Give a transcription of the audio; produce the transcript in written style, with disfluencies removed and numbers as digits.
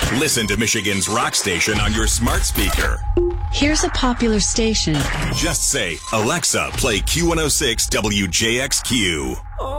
Listen to Michigan's rock station on your smart speaker. Here's a popular station. Just say, Alexa, play Q106 WJXQ.